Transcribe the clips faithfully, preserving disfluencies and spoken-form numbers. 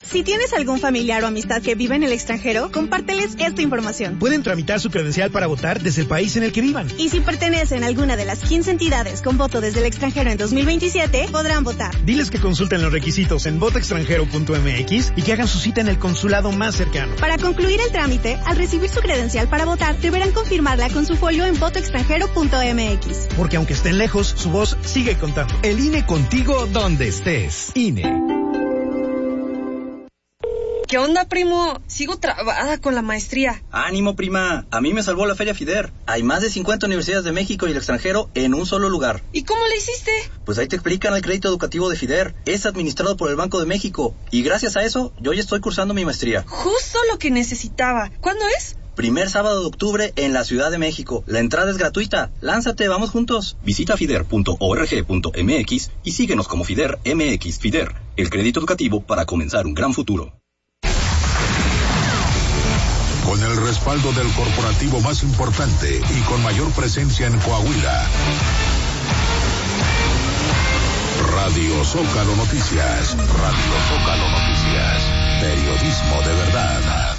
Si tienes algún familiar o amistad que vive en el extranjero, compárteles esta información. Pueden tramitar su credencial para votar desde el país en el que vivan. Y si pertenecen a alguna de las quince entidades con voto desde el extranjero en dos mil veintisiete, podrán votar. Diles que consulten los requisitos en voto extranjero punto m x y que hagan su cita en el consulado más cercano. Para concluir el trámite, al recibir su credencial para votar, deberán confirmarla con su folio en voto extranjero punto m x. Porque aunque estén lejos, su voz sigue contando. El I N E contigo donde estés. I N E. ¿Qué onda, primo? Sigo trabada con la maestría. Ánimo, prima. A mí me salvó la Feria FIDER. Hay más de cincuenta universidades de México y el extranjero en un solo lugar. ¿Y cómo le hiciste? Pues ahí te explican el crédito educativo de FIDER. Es administrado por el Banco de México. Y gracias a eso, yo ya estoy cursando mi maestría. Justo lo que necesitaba. ¿Cuándo es? Primer sábado de octubre en la Ciudad de México. La entrada es gratuita. Lánzate, vamos juntos. Visita fider punto org punto m x y síguenos como FIDER M X. FIDER, el crédito educativo para comenzar un gran futuro. Con el respaldo del corporativo más importante y con mayor presencia en Coahuila. Radio Zócalo Noticias. Radio Zócalo Noticias. Periodismo de verdad.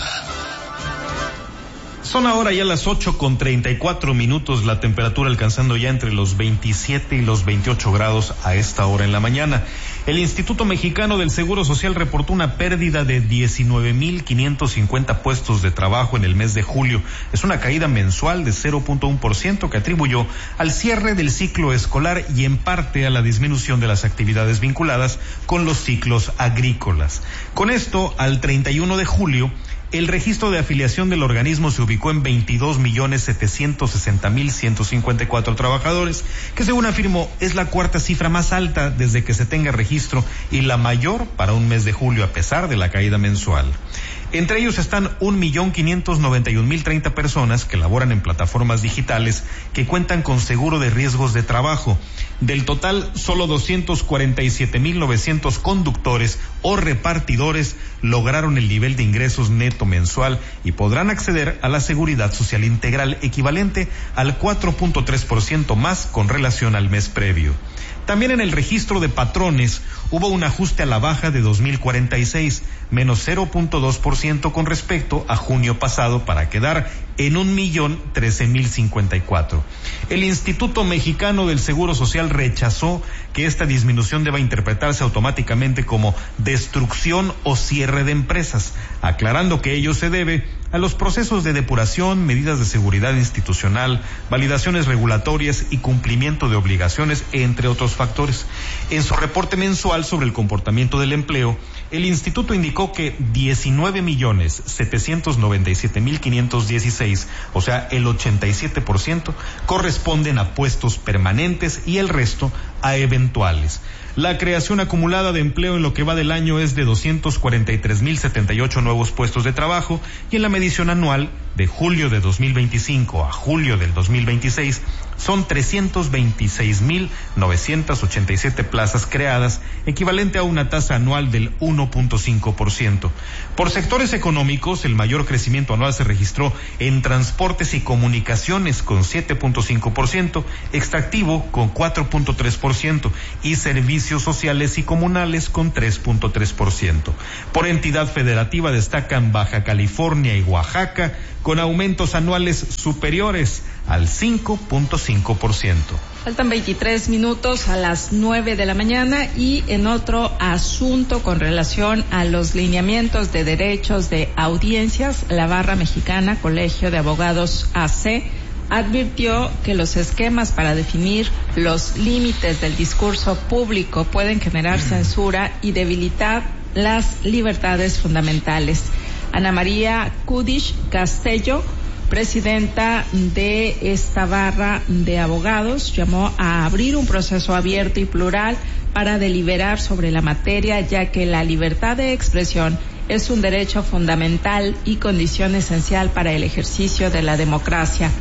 Son ahora ya las ocho con treinta y cuatro minutos, la temperatura alcanzando ya entre los veintisiete y los veintiocho grados a esta hora en la mañana. El Instituto Mexicano del Seguro Social reportó una pérdida de diecinueve mil quinientos cincuenta puestos de trabajo en el mes de julio. Es una caída mensual de cero punto uno por ciento que atribuyó al cierre del ciclo escolar y en parte a la disminución de las actividades vinculadas con los ciclos agrícolas. Con esto, al treinta y uno de julio, el registro de afiliación del organismo se ubicó en veintidós millones setecientos sesenta mil ciento cincuenta y cuatro trabajadores, que según afirmó es la cuarta cifra más alta desde que se tenga registro y la mayor para un mes de julio a pesar de la caída mensual. Entre ellos están un millón quinientos noventa y un mil treinta personas que laboran en plataformas digitales que cuentan con seguro de riesgos de trabajo. Del total, solo doscientos cuarenta y siete mil novecientos conductores o repartidores lograron el nivel de ingresos neto mensual y podrán acceder a la seguridad social integral equivalente al cuatro punto tres por ciento más con relación al mes previo. También en el registro de patrones hubo un ajuste a la baja de dos mil cuarenta y seis, menos cero punto dos por ciento con respecto a junio pasado para quedar en un millón trece mil cincuenta y cuatro. El Instituto Mexicano del Seguro Social rechazó que esta disminución deba interpretarse automáticamente como destrucción o cierre de empresas, aclarando que ello se debe a los procesos de depuración, medidas de seguridad institucional, validaciones regulatorias y cumplimiento de obligaciones, entre otros factores. En su reporte mensual sobre el comportamiento del empleo, el instituto indicó que diecinueve millones setecientos noventa y siete mil quinientos dieciséis, o sea, el ochenta y siete por ciento, corresponden a puestos permanentes y el resto a eventuales. La creación acumulada de empleo en lo que va del año es de doscientos cuarenta y tres mil setenta y ocho nuevos puestos de trabajo y en la medición anual de julio de dos mil veinticinco a julio del dos mil veintiséis son trescientos veintiséis mil novecientos ochenta y siete plazas creadas, equivalente a una tasa anual del uno punto cinco por ciento. Por sectores económicos, el mayor crecimiento anual se registró en transportes y comunicaciones con siete punto cinco por ciento, extractivo con cuatro punto tres por ciento y servicios sociales y comunales con tres punto tres por ciento. Por entidad federativa destacan Baja California y Oaxaca, con aumentos anuales superiores al cinco punto cinco por ciento. Faltan veintitrés minutos a las nueve de la mañana y en otro asunto con relación a los lineamientos de derechos de audiencias, la Barra Mexicana Colegio de Abogados A C advirtió que los esquemas para definir los límites del discurso público pueden generar censura y debilitar las libertades fundamentales. Ana María Kudish Castello, presidenta de esta barra de abogados, llamó a abrir un proceso abierto y plural para deliberar sobre la materia, ya que la libertad de expresión es un derecho fundamental y condición esencial para el ejercicio de la democracia.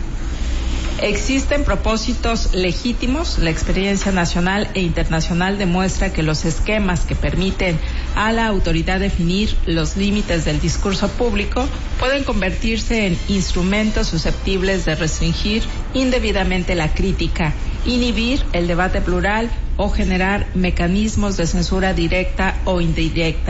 Existen propósitos legítimos. La experiencia nacional e internacional demuestra que los esquemas que permiten a la autoridad definir los límites del discurso público pueden convertirse en instrumentos susceptibles de restringir indebidamente la crítica, inhibir el debate plural o generar mecanismos de censura directa o indirecta.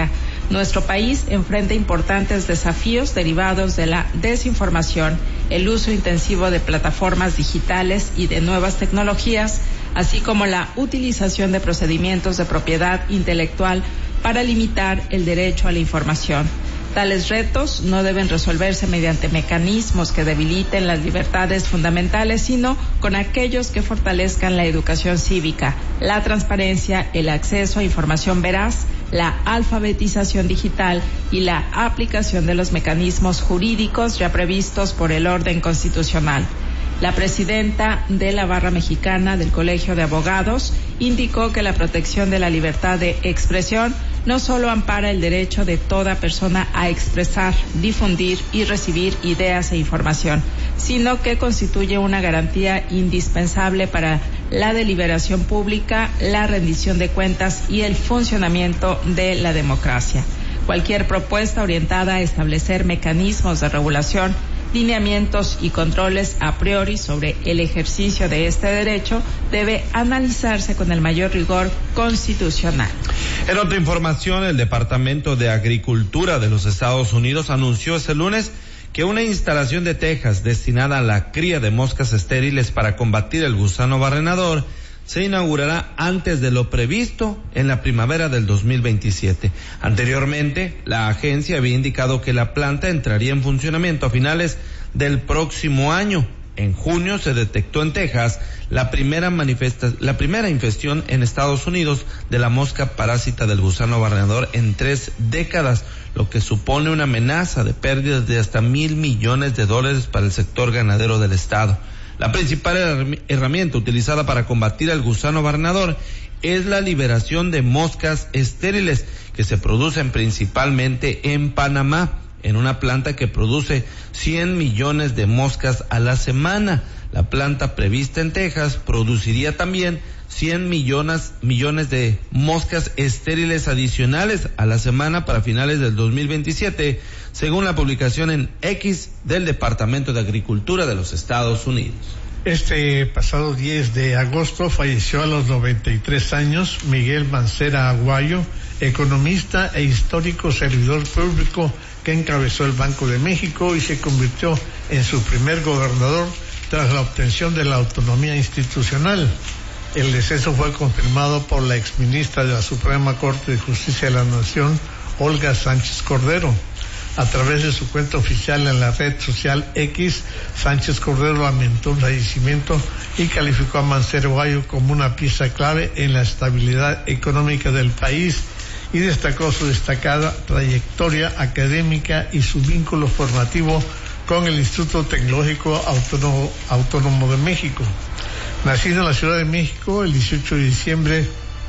Nuestro país enfrenta importantes desafíos derivados de la desinformación, el uso intensivo de plataformas digitales y de nuevas tecnologías, así como la utilización de procedimientos de propiedad intelectual para limitar el derecho a la información. Tales retos no deben resolverse mediante mecanismos que debiliten las libertades fundamentales, sino con aquellos que fortalezcan la educación cívica, la transparencia, el acceso a información veraz, la alfabetización digital y la aplicación de los mecanismos jurídicos ya previstos por el orden constitucional. La presidenta de la Barra Mexicana del Colegio de Abogados indicó que la protección de la libertad de expresión no solo ampara el derecho de toda persona a expresar, difundir y recibir ideas e información, sino que constituye una garantía indispensable para la deliberación pública, la rendición de cuentas y el funcionamiento de la democracia. Cualquier propuesta orientada a establecer mecanismos de regulación, lineamientos y controles a priori sobre el ejercicio de este derecho debe analizarse con el mayor rigor constitucional. En otra información, el Departamento de Agricultura de los Estados Unidos anunció este lunes que una instalación de tejas destinada a la cría de moscas estériles para combatir el gusano barrenador se inaugurará antes de lo previsto en la primavera del dos mil veintisiete. Anteriormente, la agencia había indicado que la planta entraría en funcionamiento a finales del próximo año. En junio se detectó en Texas la primera manifesta- la primera infección en Estados Unidos de la mosca parásita del gusano barrenador en tres décadas, lo que supone una amenaza de pérdidas de hasta mil millones de dólares para el sector ganadero del estado. La principal herramienta utilizada para combatir al gusano barrenador es la liberación de moscas estériles que se producen principalmente en Panamá, en una planta que produce cien millones de moscas a la semana. La planta prevista en Texas produciría también cien millones, millones de moscas estériles adicionales a la semana para finales del dos mil veintisiete, según la publicación en X del Departamento de Agricultura de los Estados Unidos. Este pasado diez de agosto falleció a los noventa y tres años Miguel Mancera Aguayo, economista e histórico servidor público que encabezó el Banco de México y se convirtió en su primer gobernador tras la obtención de la autonomía institucional. El deceso fue confirmado por la exministra de la Suprema Corte de Justicia de la Nación, Olga Sánchez Cordero. A través de su cuenta oficial en la red social X, Sánchez Cordero lamentó el fallecimiento y calificó a Mancera Aguayo como una pieza clave en la estabilidad económica del país y destacó su destacada trayectoria académica y su vínculo formativo con el Instituto Tecnológico Autónomo, Autónomo de México. Nacido en la Ciudad de México el dieciocho de diciembre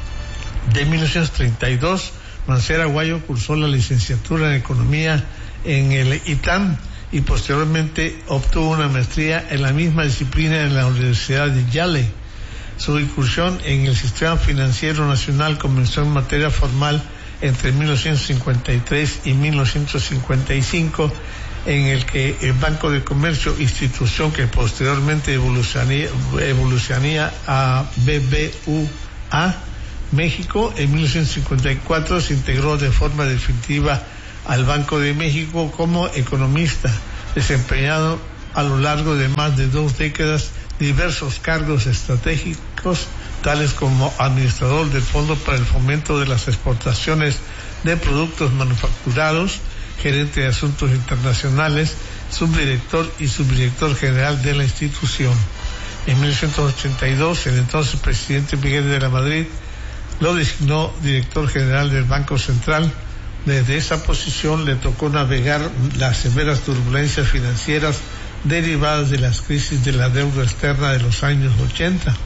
de mil novecientos treinta y dos, Mancera Aguayo cursó la licenciatura en Economía en el I T A M y posteriormente obtuvo una maestría en la misma disciplina en la Universidad de Yale. Su incursión en el sistema financiero nacional comenzó en materia formal entre mil novecientos cincuenta y tres y mil novecientos cincuenta y cinco, en el que el Banco de Comercio, institución que posteriormente evolucionaría, evolucionaría a B B V A México, en mil novecientos cincuenta y cuatro se integró de forma definitiva al Banco de México como economista, desempeñado a lo largo de más de dos décadas diversos cargos estratégicos, tales como administrador del Fondo para el Fomento de las Exportaciones de Productos Manufacturados, gerente de Asuntos Internacionales, subdirector y subdirector general de la institución. En mil novecientos ochenta y dos, el entonces presidente Miguel de la Madrid lo designó director general del Banco Central. Desde esa posición le tocó navegar las severas turbulencias financieras derivadas de las crisis de la deuda externa de los años ochenta.